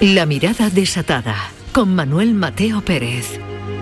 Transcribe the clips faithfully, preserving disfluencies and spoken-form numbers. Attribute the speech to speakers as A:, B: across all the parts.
A: La mirada desatada, con Manuel Mateo Pérez.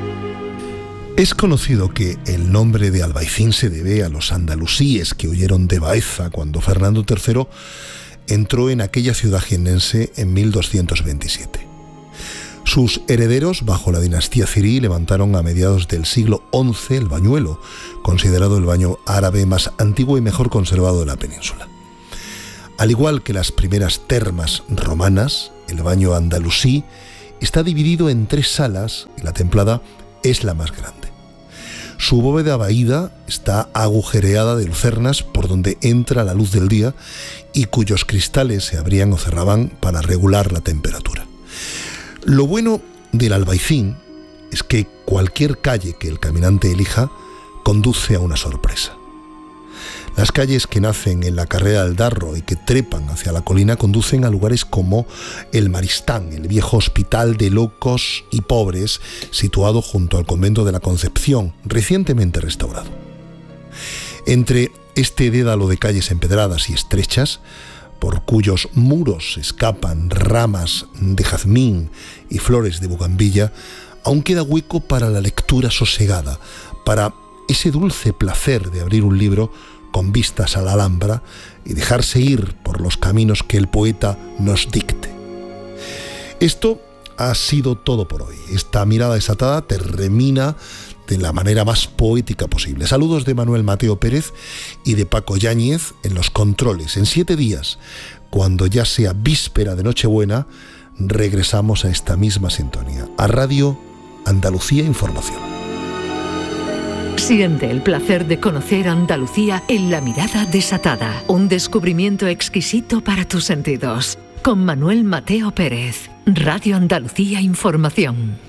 B: Es conocido que el nombre de Albaicín se debe a los andalusíes que huyeron de Baeza cuando Fernando tercero entró en aquella ciudad jiennense en mil doscientos veintisiete. Sus herederos, bajo la dinastía zirí, levantaron a mediados del siglo once el Bañuelo, considerado el baño árabe más antiguo y mejor conservado de la península. Al igual que las primeras termas romanas, el baño andalusí está dividido en tres salas y la templada es la más grande. Su bóveda vaída está agujereada de lucernas por donde entra la luz del día y cuyos cristales se abrían o cerraban para regular la temperatura. Lo bueno del Albaicín es que cualquier calle que el caminante elija conduce a una sorpresa. Las calles que nacen en la carrera del Darro y que trepan hacia la colina conducen a lugares como el Maristán, el viejo hospital de locos y pobres situado junto al convento de la Concepción, recientemente restaurado. Entre este dédalo de calles empedradas y estrechas, por cuyos muros escapan ramas de jazmín y flores de bugambilla, aún queda hueco para la lectura sosegada, para ese dulce placer de abrir un libro con vistas a la Alhambra y dejarse ir por los caminos que el poeta nos dicte. Esto ha sido todo por hoy. Esta mirada desatada termina de la manera más poética posible. Saludos de Manuel Mateo Pérez y de Paco Yáñez en los controles. En siete días, cuando ya sea víspera de Nochebuena, regresamos a esta misma sintonía, a Radio Andalucía Información.
A: Siente el placer de conocer Andalucía en La mirada desatada. Un descubrimiento exquisito para tus sentidos. Con Manuel Mateo Pérez. Radio Andalucía Información.